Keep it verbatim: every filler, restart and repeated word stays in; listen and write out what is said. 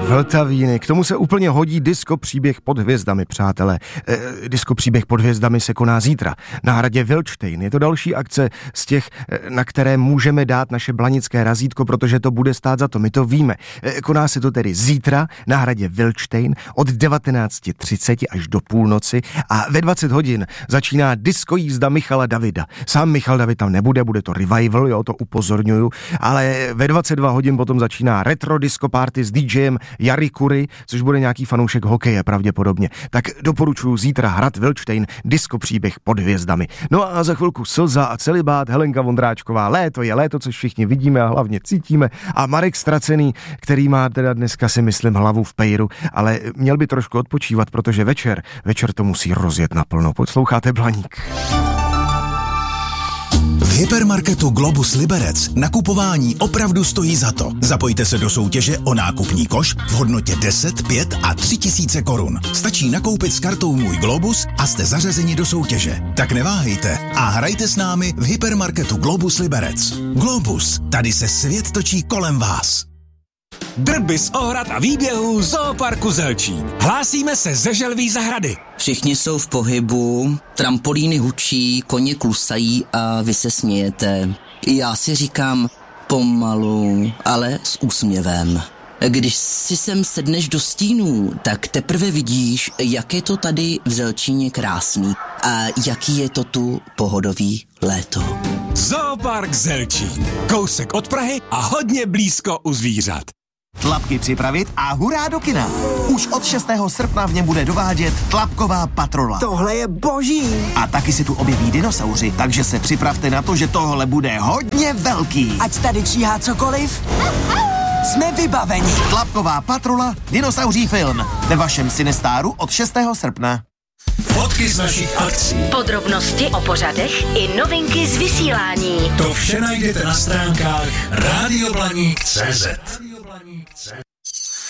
Vltavíny, k tomu se úplně hodí Disco příběh pod hvězdami, přátelé. E, Disco příběh pod hvězdami se koná zítra na hradě Vildštejn. Je to další akce z těch, na které můžeme dát naše blanické razítko, protože to bude stát za to, my to víme. E, koná se to tedy zítra na hradě Vildštejn od devatenáct třicet až do půlnoci a ve dvacet hodin začíná disco jízda Michala Davida. Sám Michal David tam nebude, bude to revival, jo, to upozorňuju, ale ve dvacet dva hodin potom začíná retro disco party s DJem Jari Kury, což bude nějaký fanoušek hokeje pravděpodobně. Tak doporučuji zítra hrad Vildštejn, disco příběh pod hvězdami. No a za chvilku Slza a celibát, Helenka Vondráčková, léto je léto, což všichni vidíme a hlavně cítíme. A Marek Stracený, který má teda dneska si myslím hlavu v pejru, ale měl by trošku odpočívat, protože večer, večer to musí rozjet naplno. Posloucháte Blaník. V hypermarketu Globus Liberec nakupování opravdu stojí za to. Zapojte se do soutěže o nákupní koš v hodnotě deset, pět a tři tisíce korun. Stačí nakoupit s kartou Můj Globus a jste zařazeni do soutěže. Tak neváhejte a hrajte s námi v hypermarketu Globus Liberec. Globus, tady se svět točí kolem vás. Drby z ohrad a výběhů Zooparku Zelčín. Hlásíme se ze Želví zahrady. Všichni jsou v pohybu, trampolíny hučí, koně klusají a vy se smějete. Já si říkám pomalu, ale s úsměvem. Když si sem sedneš do stínů, tak teprve vidíš, jak je to tady v Zelčíně krásný a jaký je to tu pohodový léto. Zoopark Zelčín. Kousek od Prahy a hodně blízko u zvířat. Tlapky připravit a hurá do kina. Už od šestého srpna v něm bude dovádět Tlapková patrola. Tohle je boží. A taky se tu objeví dinosauři, takže se připravte na to, že tohle bude hodně velký. Ať tady číhá cokoliv, jsme vybaveni. Tlapková patrola, dinosauří film. Ve vašem Cinestáru od šestého srpna. Fotky z našich akcí. Podrobnosti o pořadech i novinky z vysílání. To vše najdete na stránkách rádio blaník tečka cé zet.